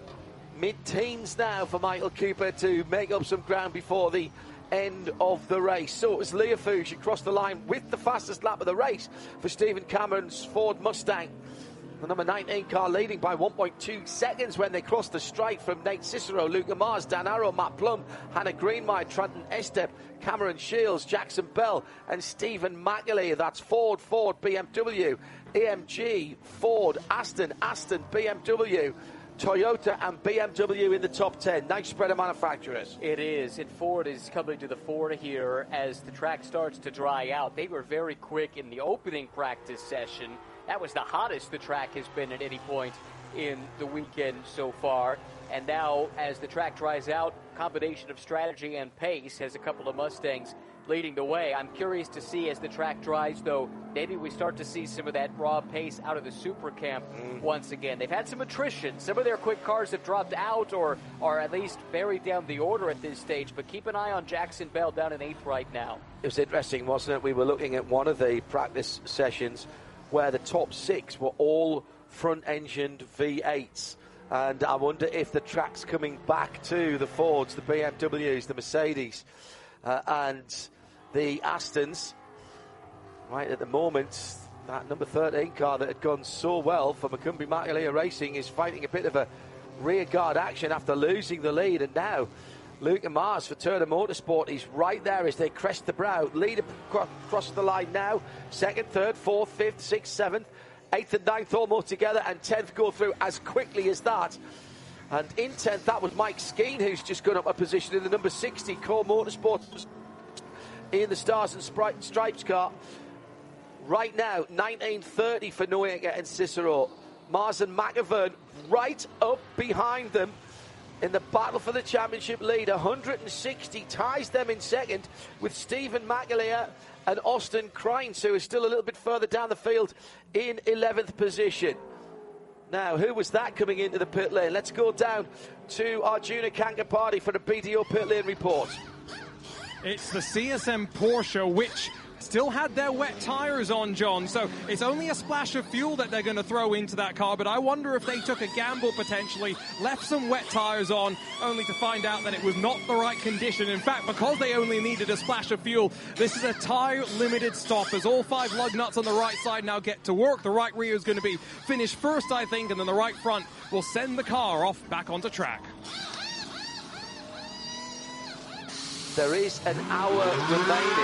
Mid-teens now for Michael Cooper to make up some ground before the end of the race. So it was Leofouge across the line with the fastest lap of the race for Stephen Cameron's Ford Mustang. The number nineteen car leading by one point two seconds when they crossed the stripe from Nate Cicero, Luca Mars, Dan Arrow, Matt Plum, Hannah Greenmeyer, Trenton Estep, Cameron Shields, Jackson Bell and Stephen McAlee. That's Ford, Ford, B M W, A M G, Ford, Aston, Aston, B M W, Toyota and B M W in the top ten. Nice spread of manufacturers. It is, and Ford is coming to the fore here as the track starts to dry out. They were very quick in the opening practice session. That was the hottest the track has been at any point in the weekend so far. And now, as the track dries out, combination of strategy and pace has a couple of Mustangs leading the way. I'm curious to see as the track dries, though, maybe we start to see some of that raw pace out of the Super Camp mm. once again. They've had some attrition. Some of their quick cars have dropped out or are at least buried down the order at this stage, but keep an eye on Jackson Bell down in eighth right now. It was interesting, wasn't it? We were looking at one of the practice sessions where the top six were all front-engined V eights. And I wonder if the track's coming back to the Fords, the B M Ws, the Mercedes, uh, and the Astons. Right at the moment, that number thirteen car that had gone so well for Macumbi Macalia Racing is fighting a bit of a rearguard action after losing the lead. And now Luca Mars for Turner Motorsport is right there as they crest the brow. Leader across the line now. Second, third, fourth, fifth, sixth, seventh. Eighth and ninth almost together, and tenth go through as quickly as that. And in tenth, that was Mike Skeen, who's just gone up a position in the number sixty Core Motorsports in the Stars and Stripes car. Right now, nineteen thirty for Noega and Cicero. Mars and McAvern right up behind them in the battle for the championship lead. one hundred sixty ties them in second with Stephen McAleer and Austin Kreins, who is still a little bit further down the field in eleventh position. Now, who was that coming into the pit lane? Let's go down to Arjuna Kankapati for the B D O pit lane report. It's the C S M Porsche, which still had their wet tires on, John, so it's only a splash of fuel that they're going to throw into that car, but I wonder if they took a gamble potentially, left some wet tires on, only to find out that it was not the right condition. In fact, because they only needed a splash of fuel, this is a tire-limited stop as all five lug nuts on the right side now get to work. The right rear is going to be finished first, I think, and then the right front will send the car off back onto track. There is an hour remaining.